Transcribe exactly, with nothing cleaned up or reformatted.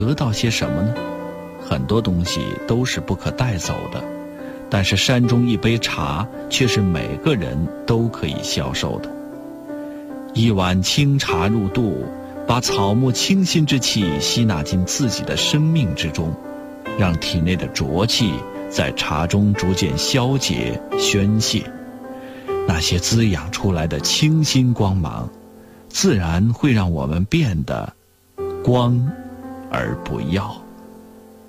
得到些什么呢？很多东西都是不可带走的，但是山中一杯茶却是每个人都可以消受的。一碗清茶入肚，把草木清新之气吸纳进自己的生命之中，让体内的浊气在茶中逐渐消解宣泄，那些滋养出来的清新光芒，自然会让我们变得光而不耀。